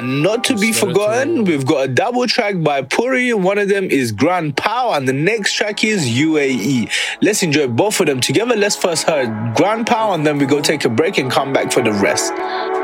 And not to be forgotten, we've got a double track by Puri. One of them is Grand Pow, and the next track is UAE. Let's enjoy both of them together. Let's first hear Grand Pow, and then we go take a break and come back for the rest.